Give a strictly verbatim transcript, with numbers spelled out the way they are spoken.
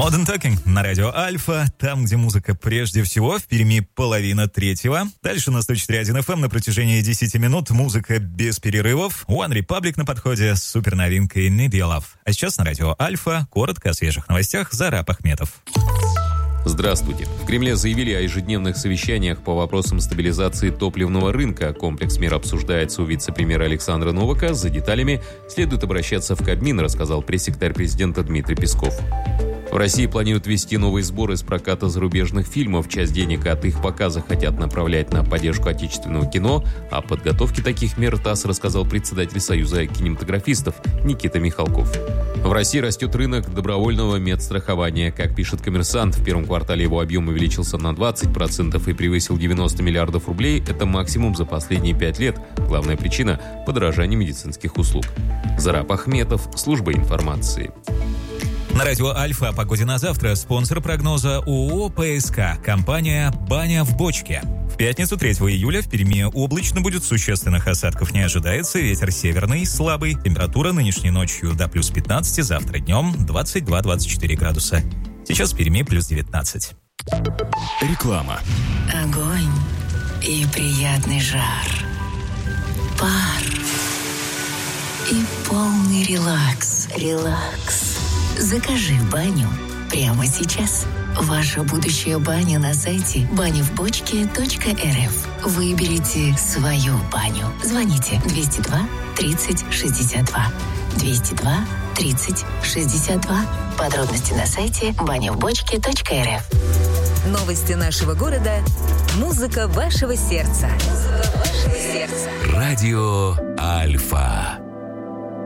Modern Talking на радио Альфа, там, где музыка прежде всего, в Перми половина третьего. Дальше на сто четыре один эф эм на протяжении десяти минут музыка без перерывов. One Republic на подходе с супер новинкой Need Your Love. А сейчас на радио Альфа коротко о свежих новостях Зараб Ахметов. Здравствуйте. В Кремле заявили о ежедневных совещаниях по вопросам стабилизации топливного рынка. Комплекс мер обсуждается у вице-премьера Александра Новака. За деталями следует обращаться в Кабмин, рассказал пресс-секретарь президента Дмитрий Песков. В России планируют ввести новые сборы с проката зарубежных фильмов. Часть денег от их показа хотят направлять на поддержку отечественного кино. О подготовке таких мер ТАСС рассказал председатель Союза кинематографистов Никита Михалков. В России растет рынок добровольного медстрахования. Как пишет «Коммерсант», в первом квартале его объем увеличился на двадцать процентов и превысил девяносто миллиардов рублей. Это максимум за последние пять лет. Главная причина – подорожание медицинских услуг. Зараб Ахметов, служба информации. На радио Альфа о погоде на завтра. Спонсор прогноза ООО ПСК. Компания «Баня в бочке». В пятницу третьего июля в Перми облачно будет, существенных осадков не ожидается. Ветер северный, слабый. Температура нынешней ночью до плюс пятнадцати, завтра днем двадцать два - двадцать четыре градуса. Сейчас в Перми плюс девятнадцать. Реклама. Огонь и приятный жар. Пар и полный релакс. Релакс. Закажи баню прямо сейчас. Ваша будущая баня на сайте баня в бочке точка эр эф. Выберите свою баню. Звоните двести два тридцать шестьдесят два. двести два тридцать шестьдесят два. Подробности на сайте баня в бочке точка эр эф. Новости нашего города. Музыка вашего сердца. Музыка вашего сердца. Радио Альфа.